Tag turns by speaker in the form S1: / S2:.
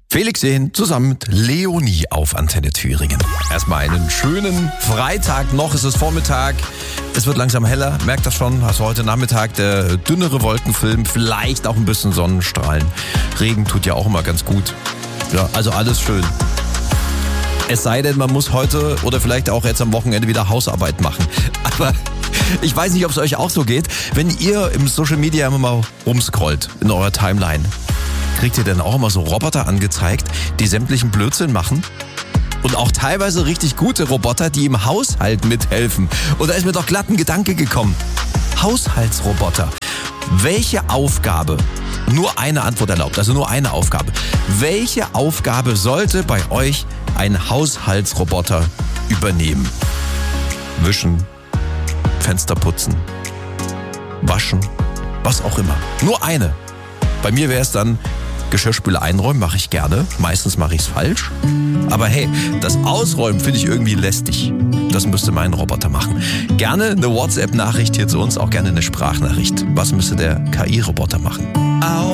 S1: Felix Jähn zusammen mit Leonie auf Antenne Thüringen. Erstmal einen schönen Freitag, noch ist es Vormittag. Es wird langsam heller, merkt das schon. Also heute Nachmittag der dünnere Wolkenfilm, vielleicht auch ein bisschen Sonnenstrahlen. Regen tut ja auch immer ganz gut. Ja, also alles schön. Es sei denn, man muss heute oder vielleicht auch jetzt am Wochenende wieder Hausarbeit machen. Aber ich weiß nicht, ob es euch auch so geht. Wenn ihr im Social Media immer mal rumscrollt in eurer Timeline, kriegt ihr denn auch immer so Roboter angezeigt, die sämtlichen Blödsinn machen? Und auch teilweise richtig gute Roboter, die im Haushalt mithelfen. Und da ist mir doch glatt ein Gedanke gekommen. Haushaltsroboter. Welche Aufgabe, nur eine Antwort erlaubt, also nur eine Aufgabe. Welche Aufgabe sollte bei euch ein Haushaltsroboter übernehmen? Wischen, Fenster putzen, waschen, was auch immer. Nur eine. Bei mir wäre es dann Geschirrspüler einräumen, mache ich gerne. Meistens mache ich es falsch. Aber hey, das Ausräumen finde ich irgendwie lästig. Das müsste mein Roboter machen. Gerne eine WhatsApp-Nachricht hier zu uns, auch gerne eine Sprachnachricht. Was müsste der KI-Roboter machen?